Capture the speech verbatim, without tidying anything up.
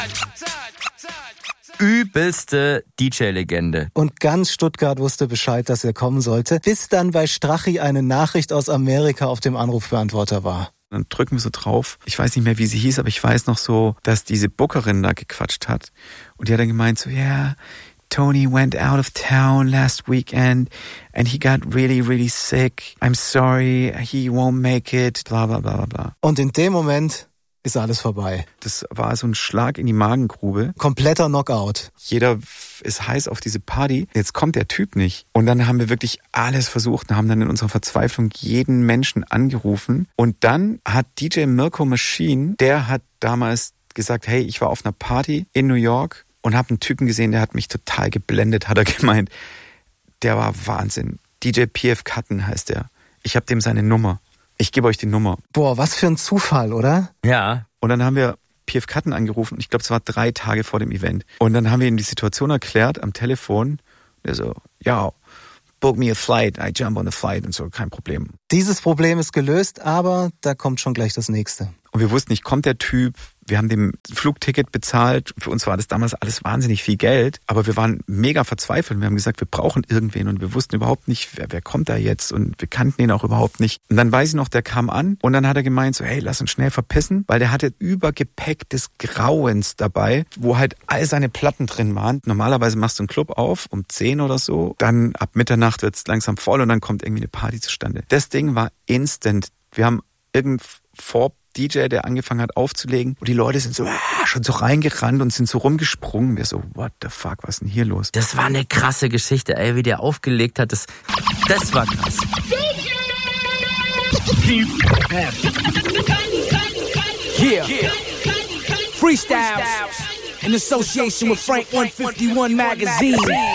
Übelste D J-Legende. Und ganz Stuttgart wusste Bescheid, dass er kommen sollte, bis dann bei Strachi eine Nachricht aus Amerika auf dem Anrufbeantworter war. Dann drücken wir so drauf. Ich weiß nicht mehr, wie sie hieß, aber ich weiß noch so, dass diese Bookerin da gequatscht hat. Und die hat dann gemeint so, ja, yeah, Tony went out of town last weekend and he got really, really sick. I'm sorry, he won't make it, bla bla bla bla. Und in dem Moment ist alles vorbei. Das war so ein Schlag in die Magengrube. Kompletter Knockout. Jeder ist heiß auf diese Party. Jetzt kommt der Typ nicht. Und dann haben wir wirklich alles versucht und haben dann in unserer Verzweiflung jeden Menschen angerufen. Und dann hat D J Mirko Machine, der hat damals gesagt, hey, ich war auf einer Party in New York und habe einen Typen gesehen, der hat mich total geblendet, hat er gemeint. Der war Wahnsinn. D J P F Cutton heißt der. Ich habe dem seine Nummer. Ich gebe euch die Nummer. Boah, was für ein Zufall, oder? Ja. Und dann haben wir P F Cutton angerufen. Ich glaube, es war drei Tage vor dem Event. Und dann haben wir ihm die Situation erklärt am Telefon. Der so, ja, book me a flight. I jump on a flight und so, kein Problem. Dieses Problem ist gelöst, aber da kommt schon gleich das nächste. Und wir wussten nicht, kommt der Typ? Wir haben dem Flugticket bezahlt. Für uns war das damals alles wahnsinnig viel Geld. Aber wir waren mega verzweifelt. Wir haben gesagt, wir brauchen irgendwen. Und wir wussten überhaupt nicht, wer, wer kommt da jetzt. Und wir kannten ihn auch überhaupt nicht. Und dann weiß ich noch, der kam an. Und dann hat er gemeint so, hey, lass uns schnell verpissen. Weil der hatte Übergepäck des Grauens dabei, wo halt all seine Platten drin waren. Normalerweise machst du einen Club auf um zehn oder so. Dann ab Mitternacht wird es langsam voll und dann kommt irgendwie eine Party zustande. Das Ding war instant. Wir haben irgend vor D J, der angefangen hat aufzulegen. Und die Leute sind so ah, schon so reingerannt und sind so rumgesprungen. Wir so, what the fuck, was ist denn hier los? Das war eine krasse Geschichte, ey, wie der aufgelegt hat. Das, das war krass. Yeah. Freestyles in association with Frank one fifty-one Magazine.